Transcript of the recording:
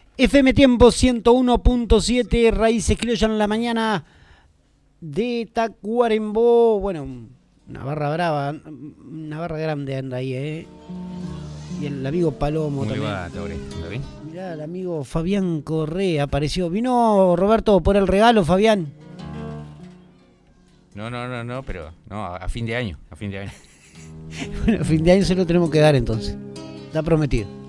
FM Tiempo 101.7, Raíces Criollas en la mañana de Tacuarembó. Bueno, una barra brava, una barra grande anda ahí, Y el amigo Palomo ¿Cómo también. le va, Taure? ¿Está bien? Mirá, el amigo Fabián Correa apareció. ¿Vino Roberto por el regalo, Fabián? No, pero no, a fin de año, Bueno, a fin de año se lo tenemos que dar entonces. Está prometido.